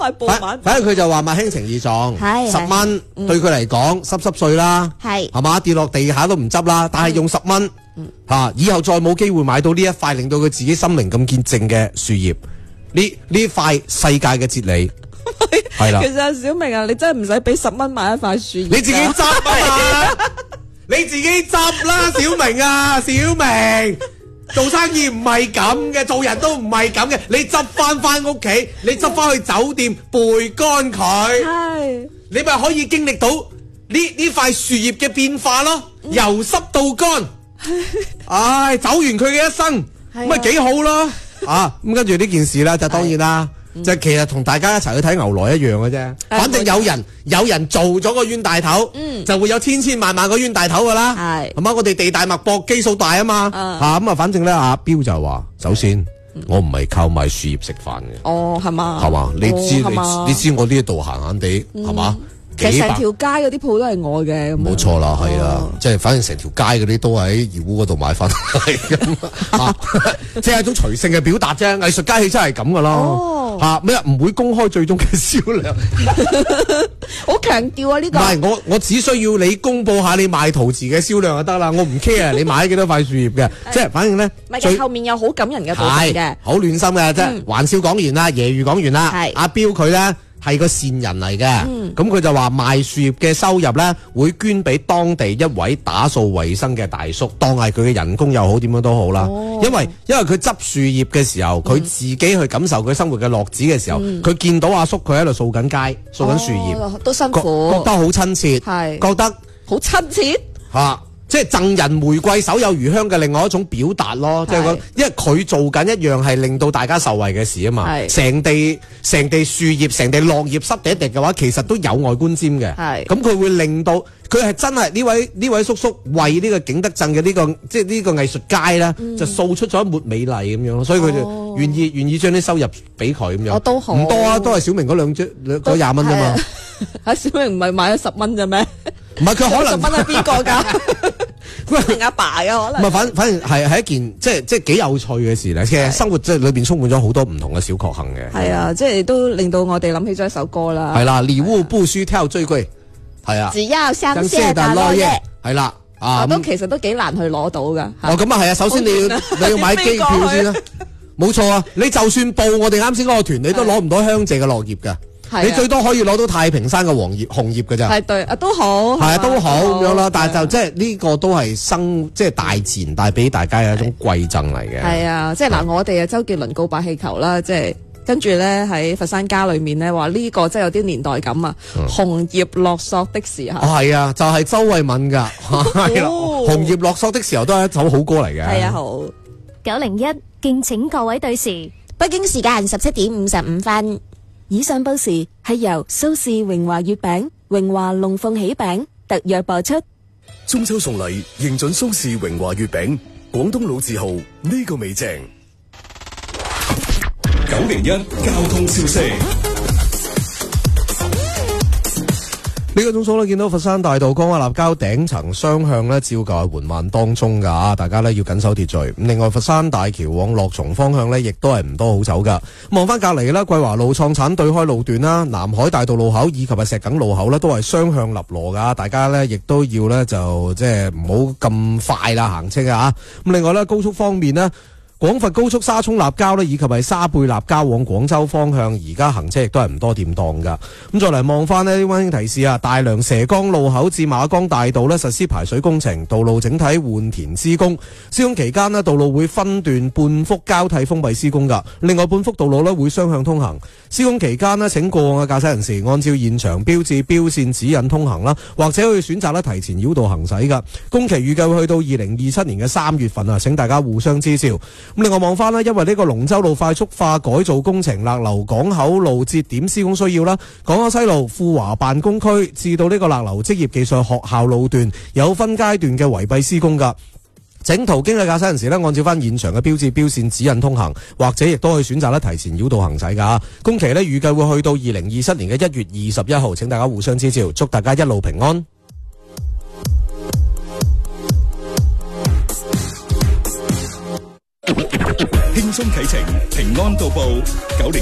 塊布反正佢就話物輕情意重，10蚊對佢嚟講濕碎啦，係嘛，跌落地下都唔執啦，但係用10蚊以後再冇機會買到呢一塊令到佢自己心靈咁潔淨嘅樹葉，呢塊世界嘅哲理係啦。 其實小明啊，你真係唔使俾10蚊買一塊樹葉， 你自己執啊嘛，你自己執啦，小明啊，小明。做生意唔係咁嘅，做人都唔係咁嘅。你執翻屋企，你執翻去酒店焙乾佢，你咪可以經歷到呢塊樹葉嘅變化咯，由濕到乾。唉，走完佢嘅一生，咁咪幾好咯。咁跟住呢件事啦，就當然啦。就其實同大家一齊去睇牛來一樣嘅啫，反正有人做咗個冤大頭，就會有千萬個冤大頭噶啦，係嘛？我哋地大物博，基數大啊嘛，咁啊，反正咧阿彪就話，首先我唔係靠賣樹葉食飯嘅，係嘛？你知我呢一度閒閒地係嘛？ 其實成條街嗰啲鋪都係我嘅， 冇錯啦，係啦，即係反正成條街嗰啲都喺義烏嗰度買翻嚟咁，即係一種隨性嘅表達啫。藝術家氣質係咁噶咯，咩唔會公開最終嘅銷量， 好強調啊呢個。唔係我只需要你公佈下你賣陶瓷嘅銷量就得啦，我唔 care 你買幾多塊樹葉嘅，即係反正咧， 唔係後面有好感人嘅部分嘅， 好暖心嘅，即係玩笑講完啦，揶揄講完啦，阿彪佢咧。係個善人嚟嘅，咁佢就話賣樹葉嘅收入呢，會捐俾當地一位打掃衛生嘅大叔，當係佢嘅人工又好，點樣都好啦。因為佢執樹葉嘅時候，佢自己去感受佢生活嘅樂子嘅時候，佢見到阿叔佢喺度掃緊街，掃緊樹葉， 都辛苦， 覺得好親切，覺得好親切即係贈人玫瑰手有餘香嘅另外一種表達咯，即係因為佢做緊一樣係令到大家受惠嘅事啊嘛，成地樹葉、成地落葉濕地一滴嘅話，其實都有外觀瞻嘅，咁佢會令到佢係真係呢位叔叔為呢個景德鎮嘅呢個即係呢個藝術街咧，就掃出咗一抹美麗咁樣，所以佢就願意將啲收入俾佢咁樣， 都好唔多啊，都係小明嗰20蚊啫嘛， 小明唔係買咗10蚊啫咩？ 唔係佢可能 10蚊係邊個㗎？係阿爸嘅可能。 唔係反正係一件即係幾有趣嘅事咧。其實生活即係裏邊充滿咗好多唔同嘅小確幸嘅。 係啊，即係都令到我哋諗起咗一首歌啦。 係啦，禮物不需挑最貴。係啊。 只要香榭的落葉。 係啦。 其實都幾難去攞到㗎。 咁啊係啊，首先你要買機票先啦。冇錯啊，你就算報我哋啱先嗰個團，你都攞唔到香榭嘅落葉㗎。你最多可以攞到太平山嘅紅葉㗎咋？係對啊，都好。 係啊，都好咁樣啦。但係就即係呢個都係即係大自然帶俾大家嘅一種饋贈嚟嘅。 係啊，即係嗱，我哋啊周杰倫告白氣球啦，即係跟住咧喺佛山家裏面咧話呢個真係有啲年代感啊！紅葉落索的時候。係啊，就係周慧敏㗎。係啦，紅葉落索的時候都係一首好歌嚟嘅。 係啊，好。 901，敬請各位對時。 北京時間17:55。 以上報時係由蘇氏榮華月餅、榮華龍鳳喜餅特約播出。 中秋送禮，認準蘇氏榮華月餅，廣東老字號，呢個味正。901交通消息。 呢個鐘數咧，見到佛山大道江華立交頂層雙向咧，照舊係緩慢當中噶，大家咧要緊守秩序。另外，佛山大橋往樂從方向咧，亦都係唔多好走噶。望翻隔籬啦，桂華路創產對開路段啦，南海大道路口以及係石硖路口咧，都係雙向立羅噶，大家咧亦都要咧就即係唔好咁快啦行車啊。咁另外咧，高速方面咧，廣佛高速沙涌立交咧，以及係沙貝立交往廣州方向，而家行車亦都係唔多掂當噶。咁再嚟望翻呢啲溫馨提示啊，大良蛇崗路口至馬崗大道呢實施排水工程，道路整體換填施工。施工期間呢，道路會分段半幅交替封閉施工噶。另外半幅道路呢會雙向通行。施工期間呢，請過往嘅駕駛人士按照現場標誌標線指引通行啦，或者可以選擇提前繞道行駛噶。工期預計會去到2027年嘅3月份啊，請大家互相支招。咁另外望翻啦，因為呢個龍舟路快速化改造工程勒流港口路節點施工需要啦，港口西路富華辦公區至到呢個勒流職業技術學校路段有分階段嘅圍閉施工噶。整途經嘅駕駛人士呢，按照翻現場嘅標誌標線指引通行，或者亦都可以選擇提前繞道行駛噶。工期呢預計會去到2027年嘅1月21號，請大家互相支招，祝大家一路平安。 輕鬆啟程，平安到步，90